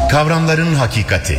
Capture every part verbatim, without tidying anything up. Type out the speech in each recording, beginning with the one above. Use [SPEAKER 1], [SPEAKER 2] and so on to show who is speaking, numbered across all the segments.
[SPEAKER 1] Kavramların hakikati.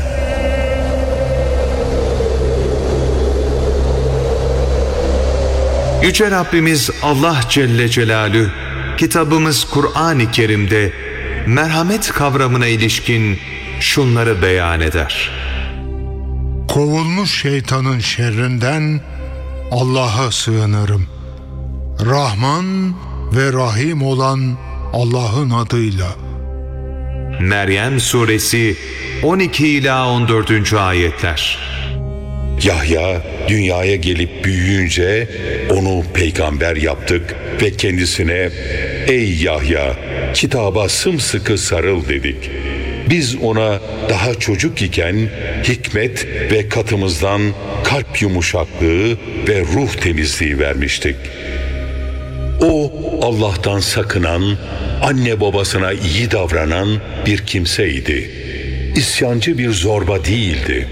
[SPEAKER 2] Yüce Rabbimiz Allah Celle Celaluhu kitabımız Kur'an-ı Kerim'de merhamet kavramına ilişkin şunları beyan eder.
[SPEAKER 3] Kovulmuş şeytanın şerrinden Allah'a sığınırım. Rahman ve Rahim olan Allah'ın adıyla.
[SPEAKER 2] Meryem Suresi on iki ila on dördüncü ayetler.
[SPEAKER 4] Yahya dünyaya gelip büyüyünce onu peygamber yaptık ve kendisine "Ey Yahya, kitaba sımsıkı sarıl" dedik. Biz ona daha çocuk iken hikmet ve katımızdan kalp yumuşaklığı ve ruh temizliği vermiştik. O Allah'tan sakınan, anne babasına iyi davranan bir kimseydi. İsyancı bir zorba değildi.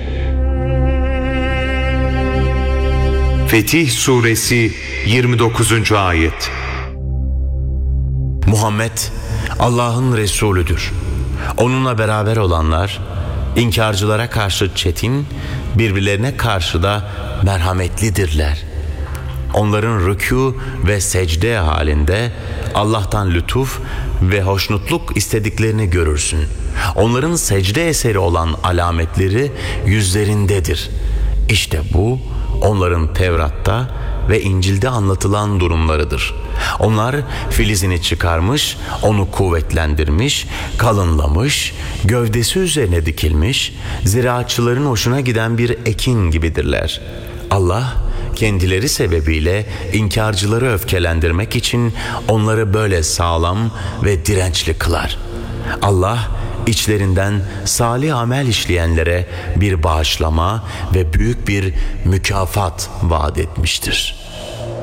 [SPEAKER 2] Fetih Suresi yirmi dokuzuncu ayet.
[SPEAKER 5] Muhammed Allah'ın Resulüdür. Onunla beraber olanlar inkarcılara karşı çetin, birbirlerine karşı da merhametlidirler. Onların rükû ve secde halinde Allah'tan lütuf ve hoşnutluk istediklerini görürsün. Onların secde eseri olan alametleri yüzlerindedir. İşte bu onların Tevrat'ta ve İncil'de anlatılan durumlarıdır. Onlar filizini çıkarmış, onu kuvvetlendirmiş, kalınlamış, gövdesi üzerine dikilmiş, ziraatçıların hoşuna giden bir ekin gibidirler. Allah kendileri sebebiyle inkarcıları öfkelendirmek için onları böyle sağlam ve dirençli kılar. Allah içlerinden salih amel işleyenlere bir bağışlama ve büyük bir mükafat vaat etmiştir.